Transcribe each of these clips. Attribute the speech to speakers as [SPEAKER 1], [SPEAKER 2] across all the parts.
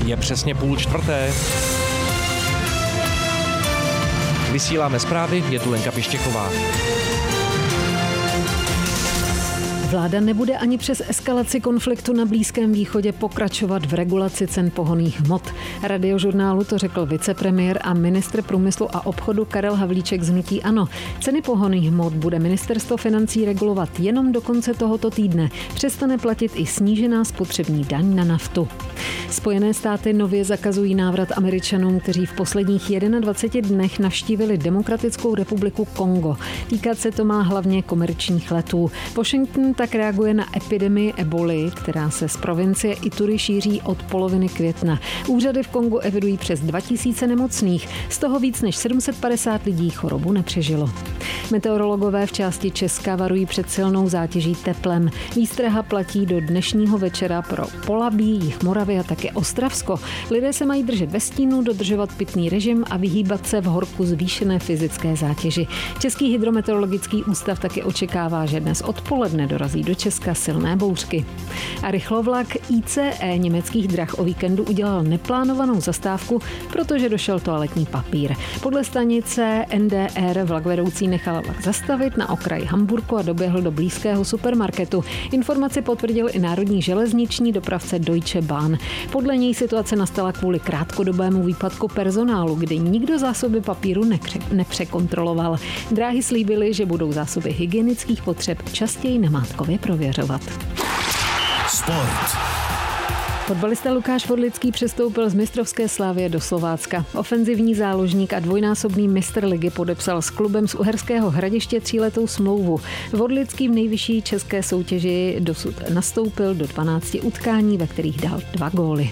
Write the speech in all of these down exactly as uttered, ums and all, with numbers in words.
[SPEAKER 1] Je přesně půl čtvrté. Vysíláme zprávy, je tu Lenka Pištěchová.
[SPEAKER 2] Vláda nebude ani přes eskalaci konfliktu na Blízkém východě pokračovat v regulaci cen pohonných hmot. Radiožurnálu to řekl vicepremiér a ministr průmyslu a obchodu Karel Havlíček z hnutí ANO. Ceny pohonných hmot bude ministerstvo financí regulovat jenom do konce tohoto týdne. Přestane platit i snížená spotřební daň na naftu. Spojené státy nově zakazují návrat Američanům, kteří v posledních dvaceti jedné dnech navštívili Demokratickou republiku Kongo. Týkat se to má hlavně komerčních letů. Washington tak reaguje na epidemii eboly, která se z provincie Ituri šíří od poloviny května. Úřady v Kongu evidují přes dva tisíce nemocných, z toho víc než sedm set padesát lidí chorobu nepřežilo. Meteorologové v části Česka varují před silnou zátěží teplem. Výstraha platí do dnešního večera pro Polabí, Jih Moravy a také Ostravsko. Lidé se mají držet ve stínu, dodržovat pitný režim a vyhýbat se v horku zvýšené fyzické zátěži. Český hydrometeorologický ústav taky očekává, že dnes odpoledne dorazí do Česka silné bouřky. A rychlovlak I C E německých drah o víkendu udělal neplánovanou zastávku, protože došel toaletní papír. Podle stanice N D R vlak vedoucí nechal vlak zastavit na okraji Hamburku a doběhl do blízkého supermarketu. Informaci potvrdil i národní železniční dopravce Deutsche Bahn. Podle něj situace nastala kvůli krátkodobému výpadku personálu, kdy nikdo zásoby papíru nepře- nepřekontroloval. Dráhy slíbily, že budou zásoby hygienických potřeb častěji namátkově prověřovat.
[SPEAKER 3] Sport.
[SPEAKER 2] Fotbalista Lukáš Vodlický přestoupil z mistrovské Slavie do Slovácka. Ofenzivní záložník a dvojnásobný mistr ligy podepsal s klubem z Uherského Hradiště tříletou smlouvu. Vodlický v nejvyšší české soutěži dosud nastoupil do dvanácti utkání, ve kterých dal dva góly.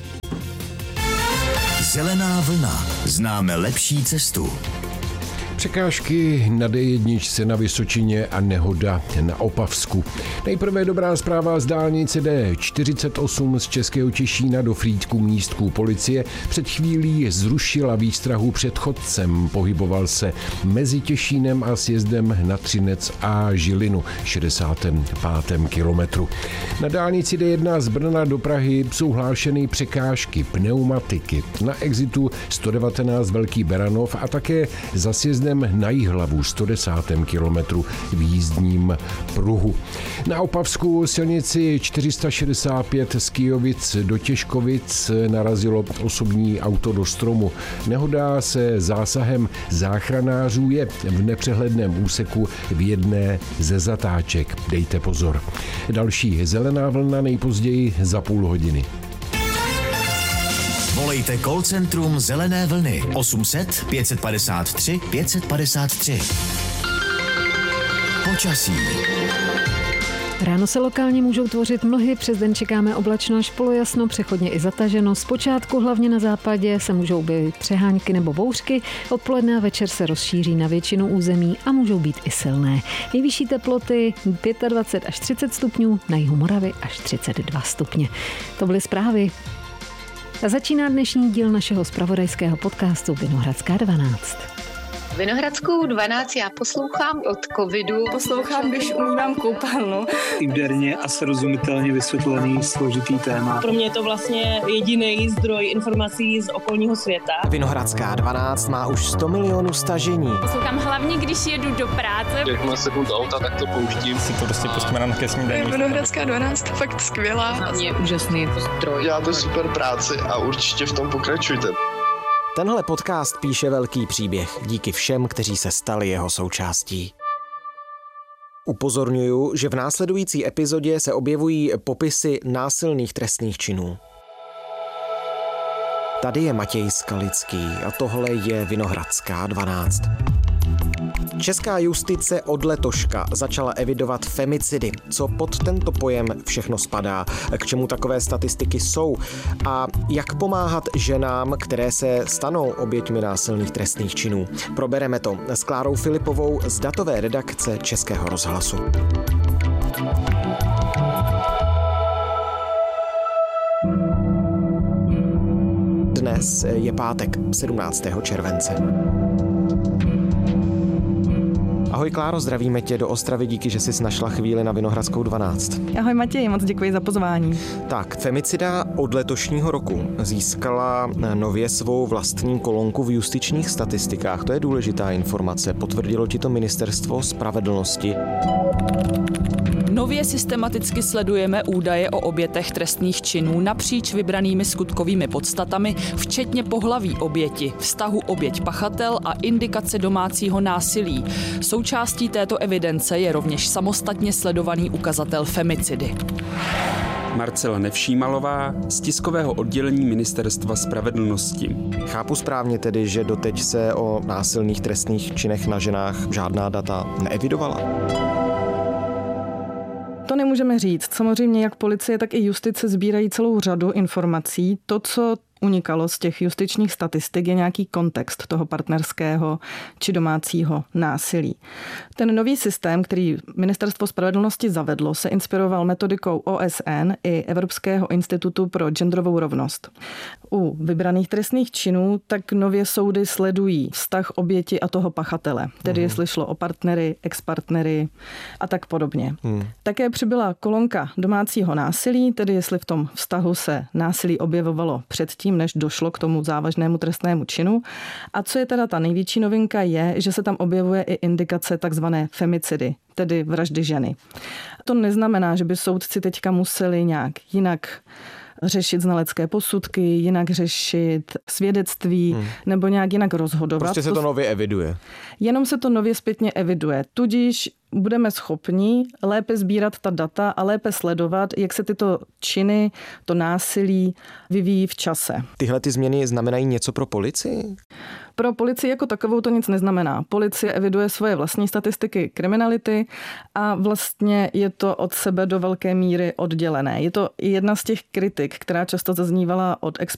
[SPEAKER 3] Zelená vlna. Známe lepší cestu.
[SPEAKER 4] Překážky na D jedna na Vysočině a nehoda na Opavsku. Nejprve dobrá zpráva z dálnice D čtyřicet osm z Českého Těšína do Frýdku místků. Policie před chvílí zrušila výstrahu před chodcem. Pohyboval se mezi Těšínem a sjezdem na Třinec a Žilinu, šedesátém pátém kilometru. Na dálnici D jedna z Brna do Prahy jsou hlášeny překážky, pneumatiky. Na exitu sto devatenáct Velký Beranov a také za sjezdem na Jihlavu sto desátém kilometru v jízdním pruhu. Na Opavsku silnici čtyři sta šedesát pět z Kyjovic do Těžkovic narazilo osobní auto do stromu. Nehoda se zásahem záchranářů je v nepřehledném úseku v jedné ze zatáček. Dejte pozor. Další zelená vlna nejpozději za půl hodiny.
[SPEAKER 3] Volejte call centrum Zelené vlny osm set pět padesát tři pět padesát tři. Počasí.
[SPEAKER 2] Ráno se lokálně můžou tvořit mlhy, přes den čekáme oblačno až polojasno, přechodně i zataženo. Zpočátku hlavně na západě se můžou objevit přehánky nebo bouřky, odpoledne a večer se rozšíří na většinu území a můžou být i silné. Nejvyšší teploty dvacet pět až třicet stupňů, na jihu Moravy až třicet dva stupně. To byly zprávy. A začíná dnešní díl našeho zpravodajského podcastu Vinohradská dvanáct.
[SPEAKER 5] Vinohradskou dvanáct já poslouchám od covidu.
[SPEAKER 6] Poslouchám, když umývám koupelnu.
[SPEAKER 7] Interně a srozumitelně vysvětlený složitý téma.
[SPEAKER 6] Pro mě je to vlastně jediný zdroj informací z okolního světa.
[SPEAKER 8] Vinohradská dvanáct má už sto milionů stažení.
[SPEAKER 9] Poslouchám hlavně, když jedu do práce.
[SPEAKER 10] Jakmile se do auta, tak to pouštím.
[SPEAKER 11] Si to prostě pustíme ráno ke snídani.
[SPEAKER 6] Vinohradská dvanáct fakt skvělá.
[SPEAKER 5] Hlavně úžasný jako zdroj.
[SPEAKER 10] Děláte super práci a určitě v tom pokračujte.
[SPEAKER 8] Tenhle podcast píše velký příběh díky všem, kteří se stali jeho součástí. Upozorňuju, že v následující epizodě se objevují popisy násilných trestných činů. Tady je Matěj Skalický a tohle je Vinohradská dvanáct. Česká justice od letoška začala evidovat femicidy. Co pod tento pojem všechno spadá, k čemu takové statistiky jsou a jak pomáhat ženám, které se stanou oběťmi násilných trestných činů. Probereme to s Klárou Filipovou z datové redakce Českého rozhlasu. Dnes je pátek, sedmnáctého července. Ahoj Kláro, zdravíme tě do Ostravy, díky, že jsi našla chvíli na Vinohradskou dvanáct.
[SPEAKER 12] Ahoj Matěj, moc děkuji za pozvání.
[SPEAKER 8] Tak, femicida od letošního roku získala nově svou vlastní kolonku v justičních statistikách. To je důležitá informace. Potvrdilo ti to Ministerstvo spravedlnosti.
[SPEAKER 13] Nově systematicky sledujeme údaje o obětech trestných činů napříč vybranými skutkovými podstatami, včetně pohlaví oběti, vztahu oběť-pachatel a indikace domácího násilí. Součástí této evidence je rovněž samostatně sledovaný ukazatel femicidy.
[SPEAKER 14] Marcela Nevšímalová z tiskového oddělení Ministerstva spravedlnosti.
[SPEAKER 8] Chápu správně tedy, že doteď se o násilných trestných činech na ženách žádná data neevidovala?
[SPEAKER 12] To nemůžeme říct. Samozřejmě jak policie, tak i justice sbírají celou řadu informací. To, co unikalo z těch justičních statistik, je nějaký kontext toho partnerského či domácího násilí. Ten nový systém, který Ministerstvo spravedlnosti zavedlo, se inspiroval metodikou O S N i Evropského institutu pro genderovou rovnost. U vybraných trestných činů tak nově soudy sledují vztah oběti a toho pachatele, tedy jestli šlo o partnery, expartnery a tak podobně. Hmm. Také přibyla kolonka domácího násilí, tedy jestli v tom vztahu se násilí objevovalo předtím, než došlo k tomu závažnému trestnému činu. A co je teda ta největší novinka je, že se tam objevuje i indikace takzvané femicidy, tedy vraždy ženy. To neznamená, že by soudci teďka museli nějak jinak řešit znalecké posudky, jinak řešit svědectví hmm. nebo nějak jinak rozhodovat.
[SPEAKER 8] Prostě se to nově eviduje.
[SPEAKER 12] Jenom se to nově zpětně eviduje. Tudíž budeme schopni lépe sbírat ta data a lépe sledovat, jak se tyto činy, to násilí vyvíjí v čase.
[SPEAKER 8] Tyhle ty změny znamenají něco pro policii?
[SPEAKER 12] Pro policii jako takovou to nic neznamená. Policie eviduje svoje vlastní statistiky kriminality a vlastně je to od sebe do velké míry oddělené. Je to jedna z těch kritik, která často zaznívala od expertů